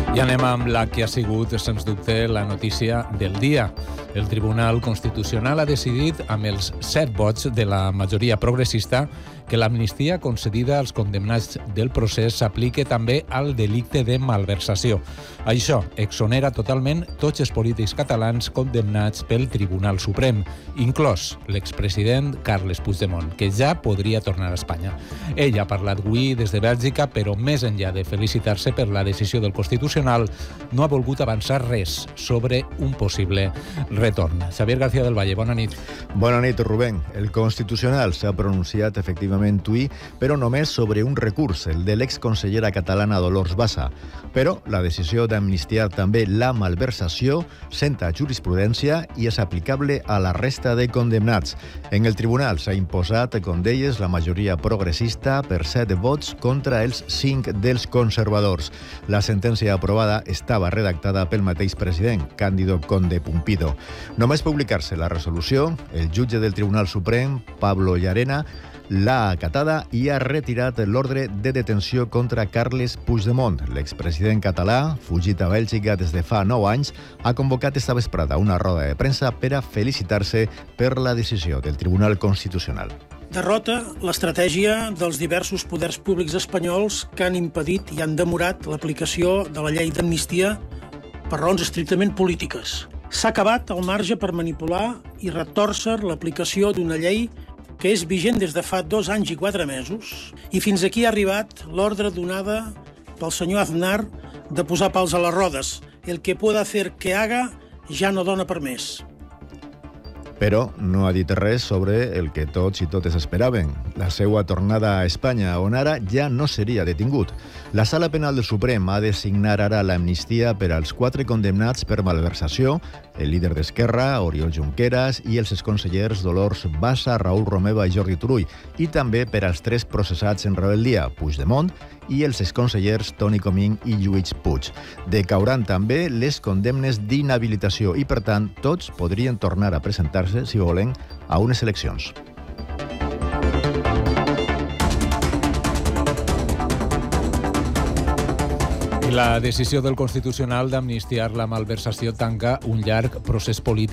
I anem amb la que ha sigut, sens dubte, la notícia del dia. El Tribunal Constitucional ha decidit, amb els 7 vots de la majoria progressista, que l'amnistia concedida als condemnats del procés s'aplique també al delicte de malversació. Això exonera totalment tots els polítics catalans condemnats pel Tribunal Suprem, inclòs l'expresident Carles Puigdemont, que ja podria tornar a Espanya. Ell ha parlat avui des de Bèlgica, però més enllà de felicitar-se per la decisió del Constitucional, no ha volgut avançar res sobre un possible retorn. Xavier García del Valle, bona nit. Bona nit, Rubén. El Constitucional s'ha pronunciat efectivament avui, però només sobre un recurs, el de l'exconsellera catalana Dolors Bassa. Però la decisió d'amnistiar també la malversació senta jurisprudència i és aplicable a la resta de condemnats. En el tribunal s'ha imposat, com deies, la majoria progressista per 7 vots contra els 5 dels conservadors. La sentència aprovada estava redactada pel mateix president, Cándido Conde Pumpido. Només publicar-se la resolució, el jutge del Tribunal Suprem, Pablo Llarena, l'ha acatada i ha retirat l'ordre de detenció contra Carles Puigdemont. L'expresident català, fugit a Bèlgica des de fa 9 anys, ha convocat esta vesprada una roda de premsa per a felicitar-se per la decisió del Tribunal Constitucional. Derrota l'estratègia dels diversos poders públics espanyols que han impedit i han demorat l'aplicació de la llei d'amnistia per raons estrictament polítiques. S'ha acabat el marge per manipular i retòrcer l'aplicació d'una llei que és vigent des de fa 2 anys i 4 mesos, i fins aquí ha arribat l'ordre donada pel senyor Aznar de posar pals a les rodes. El que pueda hacer que haga ja no dona per més. Però no ha dit res sobre el que tots i totes esperaven, la seva tornada a Espanya, on ara ja no seria detingut. La Sala Penal del Suprem ha de signar ara l'amnistia per als 4 condemnats per malversació, el líder d'Esquerra, Oriol Junqueras, i els exconsellers Dolors Bassa, Raül Romeva i Jordi Turull, i també per als 3 processats en rebel·lia, Puigdemont, i els exconsellers Toni Comín i Lluís Puig. Decauran també les condemnes d'inhabilitació i, per tant, tots podrien tornar a presentar-se, si volen, a unes eleccions. La decisió del Constitucional d'amnistiar la malversació tanca un llarg procés polític